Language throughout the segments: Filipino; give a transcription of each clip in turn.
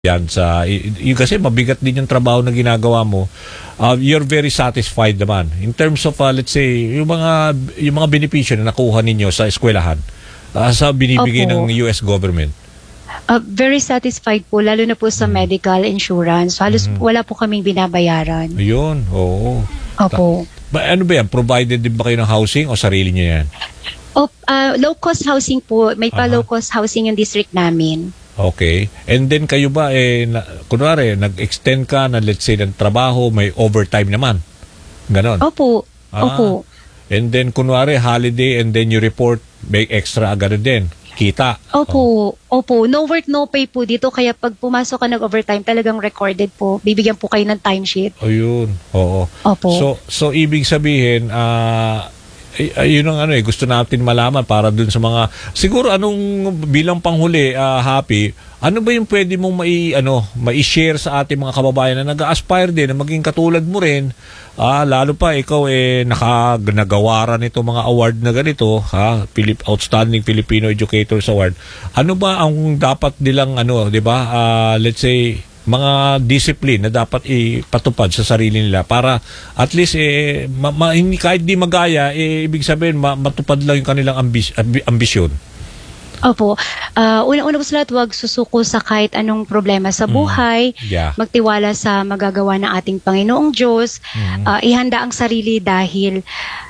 yan yung kasi mabigat din yung trabaho na ginagawa mo. You're very satisfied naman in terms of let's say yung mga benepisyo na nakuha ninyo sa eskwelahan sa binibigay Opo. ng US government. Very satisfied po, lalo na po sa medical insurance. Halos wala po kaming binabayaran. Ayun, oo. Opo. Ano ba yan? Provided din ba kayo ng housing o sarili nyo yan? Low-cost housing po. May pa-low-cost housing yung district namin. Okay. And then kayo ba, kunwari, nag-extend ka na let's say ng trabaho, may overtime naman? Ganon? Opo. Opo. And then kunwari, holiday and then you report, may extra agad din. Kita. Opo. Opo. No work, no pay po dito. Kaya pag pumasok ka nag-overtime, talagang recorded po. Bibigyan po kayo ng timesheet. Ayun. Oo. Opo. So ibig sabihin, yun ang gusto natin malaman para dun sa mga siguro bilang panghuli, Happy, ano ba yung pwede mong mai-share sa ating mga kababayan na nag-aspire din na maging katulad mo rin, lalo pa ikaw nagawaran nito mga award na ganito, Outstanding Filipino Educators Award. Ano ba ang dapat nilang di ba, let's say mga discipline na dapat ipatupad sa sarili nila para at least hindi, kahit di magaya, ibig sabihin matupad lang yung kanilang ambisyon. Opo. Una po sa lahat, huwag susuko sa kahit anong problema sa buhay. Yeah. Magtiwala sa magagawa ng ating Panginoong Diyos. Ihanda ang sarili dahil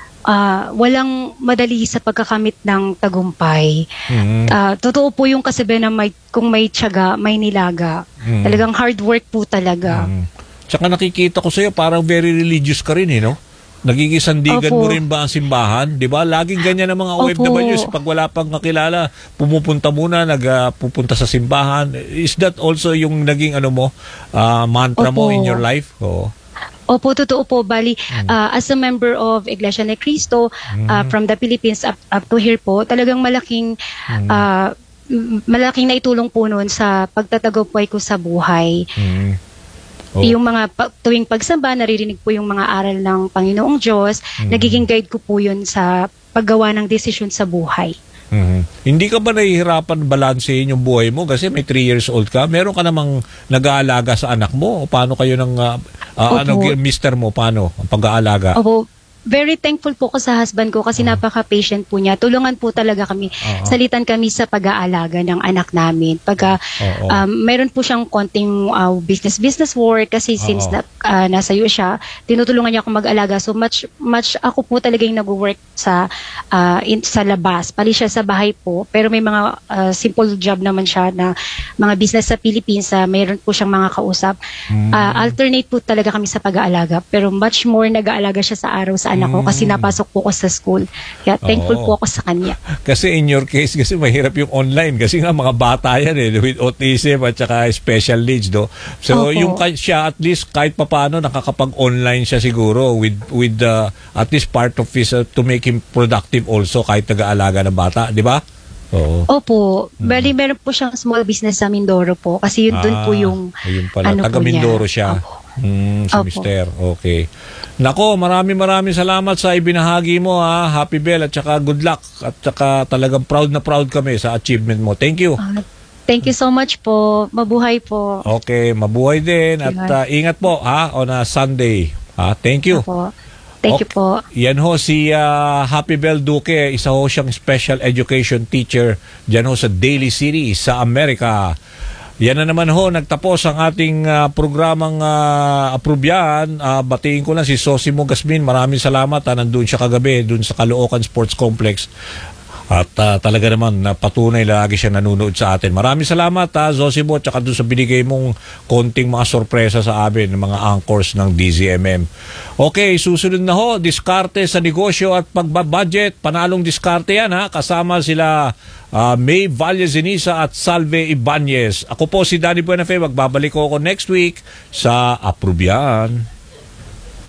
walang madali sa pagkakamit ng tagumpay. Totoo po yung kasabihan na kung may tiyaga, may nilaga. Talagang hard work po talaga. Tsaka nakikita ko sa'yo, parang very religious ka rin, no? Nagigisandigan mo rin ba ang simbahan? Di ba? Laging ganyan ang mga OFWs. Pag wala pang kakilala, pumupunta muna, pupunta sa simbahan. Is that also yung naging mantra mo in your life? Oo. Opo, totoo po. Bali, as a member of Iglesia ni Cristo, from the Philippines up to here po, talagang malaking naitulong po noon sa pagtatagumpay ko sa buhay. Yung mga tuwing pagsamba, naririnig po yung mga aral ng Panginoong Diyos, nagiging guide ko po yun sa paggawa ng desisyon sa buhay. Hindi ka ba nahihirapan balansehin yung buhay mo kasi may 3 years old ka? Meron ka namang nag-aalaga sa anak mo? O paano kayo mister mo, paano ang pag-aalaga? Opo. Very thankful po ko sa husband ko kasi napaka-patient po niya. Tulungan po talaga kami. Salitan kami sa pag-aalaga ng anak namin. Meron po siyang konting business work kasi since nasa iyo siya, tinutulungan niya ako mag-alaga. So much ako po talaga yung nag-work sa labas. Pali siya sa bahay po. Pero may mga simple job naman siya na mga business sa Philippines. Meron po siyang mga kausap. Alternate po talaga kami sa pag-aalaga. Pero much more nag-aalaga siya sa araw sa anak ko kasi napasok po ko sa school. Kaya thankful po ako sa kanya. Kasi in your case, kasi mahirap yung online. Kasi nga mga bata yan with autism at saka special needs, no? So yung siya at least kahit papaano nakakapag-online siya siguro with at least part of his to make him productive also kahit nag-aalaga ng bata, di ba? Oo. Opo. Bali, meron po siyang small business sa Mindoro po. Kasi yun doon po yung ayun pala. Taga Mindoro siya. Si Mister. Okay. Nako, maraming salamat sa ibinahagi mo, Happy Bell, at saka good luck. At saka talagang proud na proud kami sa achievement mo. Thank you. Thank you so much po. Mabuhay po. Okay, mabuhay din. At ingat po on a Sunday. Thank you. Thank you po. Yan ho si Happy Bell Duque, isa ho siyang special education teacher dyan ho sa Daly City sa Amerika. Yan na naman ho, nagtapos ang ating programang Aprobyan. Batiin ko lang si Sosimo Gasmin. Maraming salamat. Nandun siya kagabi, dun sa Caloocan Sports Complex. At talaga naman, patunay lagi siya nanonood sa atin. Maraming salamat, Zosimo, at saka doon sa binigay mong konting mga sorpresa sa amin, ng mga anchors ng DZMM. Okay, susunod na ho, diskarte sa negosyo at pagbabudget. Panalong diskarte yan, kasama sila May Vallezenisa at Salve Ibanez. Ako po si Danny Buenafe, magbabalik ko next week sa Aprobyan.